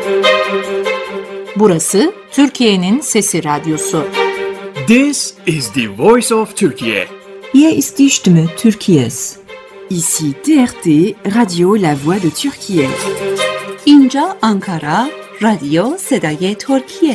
Burası Türkiye'nin Sesi Radyosu. This is the voice of Turkey. Hier ist die Stimme Türkiye's. Ici TRT, Radio La Voix de Türkiye. اینجا آنکارا، رادیو صدای ترکیه.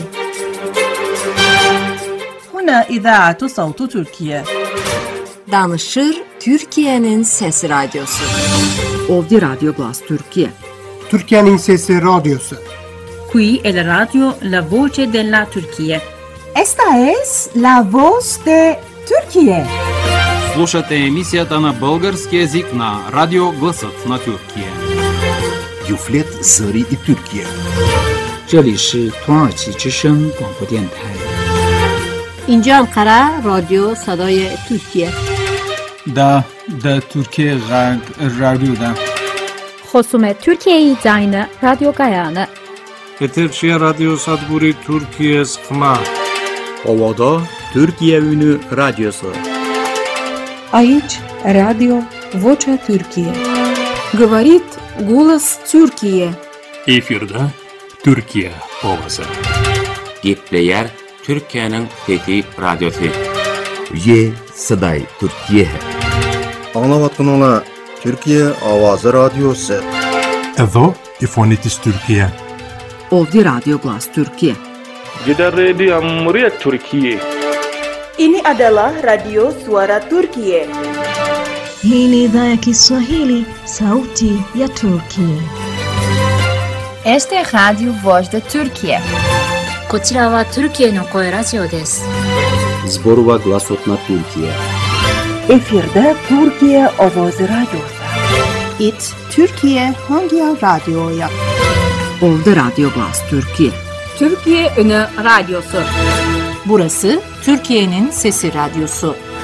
هنا إذاعة صوت تركيا. Danışır Türkiye'nin Sesi Radyosu. Ovdi Radio Glas Türkiye. Türkiye'nin Sesi Radyosu. Qui è la radio La Voce della Turchia. Esta es La Voz de Turquía. Слушате емисията на български език на Радио Гласът на Türkiye. Юфлет Зари и Türkiye. 这里是土耳其之声广播电台。 اینجا Ankara رادیو صدای ترکیه. Da Türkiye Radyo'da. خصوم Türkiye Zayını Radyo Gayanı. Eterşehir Radyo Sadburi Türkiye Sıkma. Ovada Türkiye Ünü Radyosu. Aici Radio Vocea Türkiye. Говорит голос Türkiye. Efirde Türkiye Ovası. Gepleyer Türkiye'nin Fethi Radyosu. Ye Saday Türkiye. Anlavatın ola Türkiye Avazı Radyosu. Edo İfonitis Türkiye. Ovdi Radio Glas Türkiye. Gider Radio Muria Türkiye. Ini adalah Radio Suara Turkiye. Hii ni idhaa ya Kiswahili, sauti ya Turkiye. Este Radio Voz de Turkiye. こちらはトルキエの声ラジオです。 Zborova Glasotna Türkiye. Efirde Türkiye Avazı Radyosu. It Türkiye hangi radyoya? Ovdi Radio Glas Türkiye. Türkiye Ünü Radyosu. Burası Türkiye'nin Sesi Radyosu.